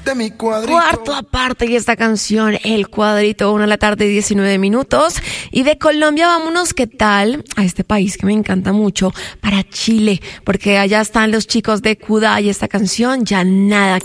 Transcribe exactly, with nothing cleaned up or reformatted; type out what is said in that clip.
de mi cuadrito. Cuarto aparte y esta canción, El Cuadrito, una de la tarde, diecinueve minutos. Y de Colombia vámonos, ¿qué tal? A este país que me encanta mucho, para Chile, porque allá están los chicos de Kudai y esta canción, Ya Nada.